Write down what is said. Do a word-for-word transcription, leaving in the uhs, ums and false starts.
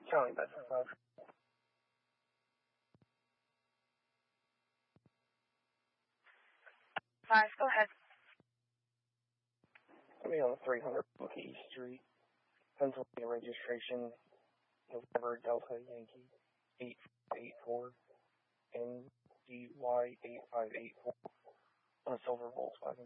County Bedford five. Five, go ahead. I'll be on three hundred Key Street, Pennsylvania registration, November Delta Yankee eight five eight four, N D Y eight five eight four, on a silver Volkswagen.